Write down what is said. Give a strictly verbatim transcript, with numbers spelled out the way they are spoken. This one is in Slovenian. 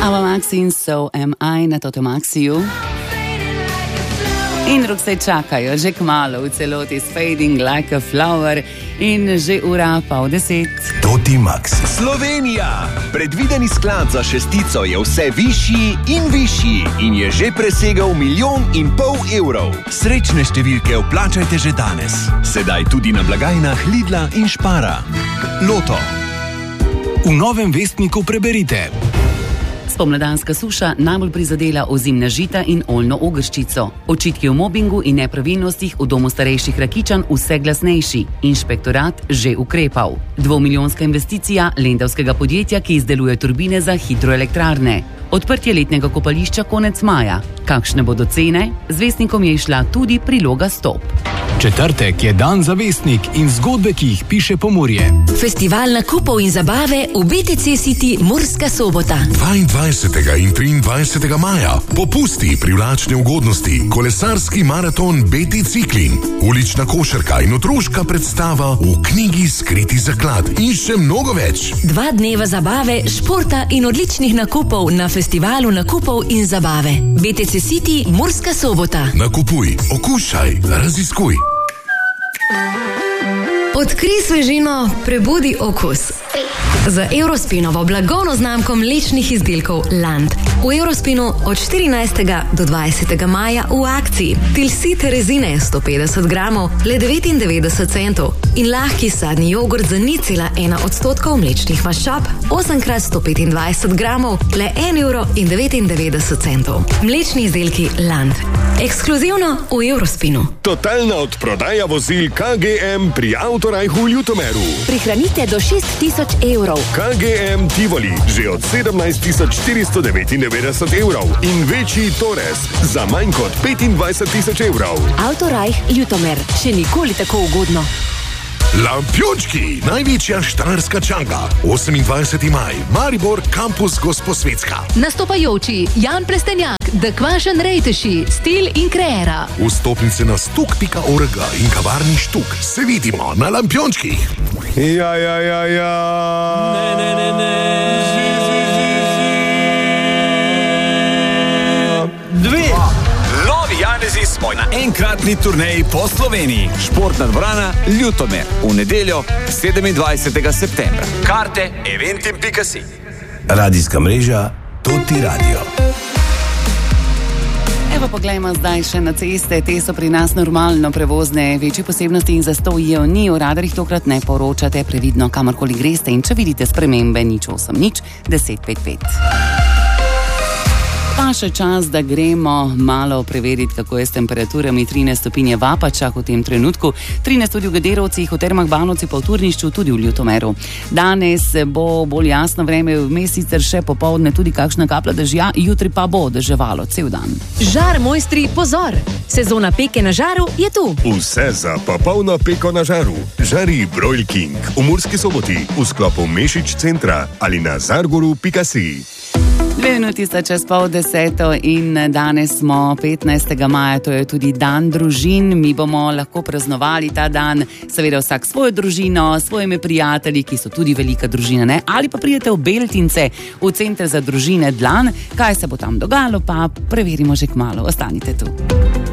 Ava Max in So Am I na Toto Maxiju. In rok se čakajo že kmalu v celoti s Fading Like a Flower in že ura pa v deset. Toti Max. Slovenija! Predvideni sklad za šestico je vse višji in višji in je že presegel milijon in pol evrov. Srečne številke vplačajte že danes. Sedaj tudi na blagajnah Lidla in Špara. Loto. V Novem vestniku preberite. Spomladanska suša najbolj prizadela ozimna žita in oljno ogrščico. Očitki o mobingu in nepravilnostih v domu starejših Rakičan vse glasnejši. Inšpektorat že ukrepal. Dvomilijonska investicija lendavskega podjetja, ki izdeluje turbine za hidroelektrarne. Odprtje letnega kopališča konec maja. Kakšne bodo cene? Z vestnikom je išla tudi priloga Stop. Četrtek je dan za vestnik in zgodbe, ki jih piše Pomurje. Festival nakupov in zabave v B T C City Murska Sobota. dvaindvajsetega in triindvajsetega maja popusti, privlačne ugodnosti, kolesarski maraton B T Ciklin, ulična košarka in otroška predstava v knjigi Skriti zaklad in še mnogo več. Dva dneva zabave, športa in odličnih nakupov na festivalu nakupov in zabave. B T C City Murska Sobota. Nakupuj, okušaj, raziskuj. Odkrij svežino, prebudi okus. Z Eurospinovo blagovno znamko mlečnih izdelkov Land. V Eurospinu od štirinajstega do dvajsetega maja v akciji. Tilsit rezine sto petdeset gramov, le devetindevetdeset centov. In lahki sadni jogurt za nič cela ena odstotka mlečnih maščob, osem krat sto petindvajset gramov, le en evro in devetindevetdeset centov. Mlečni izdelki Land. Ekskluzivno v Eurospinu. Totalna odprodaja vozil K G M pri Autorajhu v Ljutomeru. Prihranite do šest tisoč evrov. K G M Tivoli že od sedemnajst tisoč štiristo devetindevetdeset evrov in večji Torres za manj kot petindvajset tisoč evrov. Autorajh Ljutomer. Še nikoli tako ugodno. Lampiončki, največja štajerska čanga. osemindvajseti maj, Maribor, kampus Gosposvetska. Nastopajoči Jan Plestenjak, The Kvašen Rejteši, Stil in Kreera. Vstopnice na stuk pika org in kavarni Štuk. Se vidimo na Lampiončkih. Ja, ja, ja, ja. Ne, ne, ne, ne. Dve. Novi Janezi smo na enkratni turneji po Sloveniji. Športna dvorana Ljutomer. V nedeljo sedemindvajsetega septembra. Karte eventim pika si. Radijska mreža Toti Radio. Evo, poglejmo zdaj še na ceste. Te so pri nas normalno prevozne. Večje posebnosti in zastojev ni. V radarjih tokrat ne poročate. Previdno, kamorkoli greste in če vidite spremembe, nič osem nič deset pet pet. Pa še čas, da gremo malo preveriti, kako je s temperaturami. trinajst stopinj v Apačah v tem trenutku, trinajst tudi v Gederovcih, v Termah Banovci pa v Turnišču, tudi v Ljutomeru. Danes bo bolj jasno vreme, vmes sicer še popoldne tudi kakšna kapla dežja, jutri pa bo deževalo cel dan. Žar mojstri, pozor! Sezona peke na žaru je tu. Vse za popolno peko na žaru. Žari Broil King v Murski Soboti v sklopu Mešič centra ali na zargoru pika si. Dve minuti sta čez pol deseto in danes smo petnajstega maja, to je tudi dan družin. Mi bomo lahko praznovali ta dan, seveda vsak svojo družino, s svojimi prijatelji, ki so tudi velika družina, ne? Ali pa pridete v Beltince, v center za družine Dlan. Kaj se bo tam dogajalo, pa preverimo že kmalu. Ostanite tu.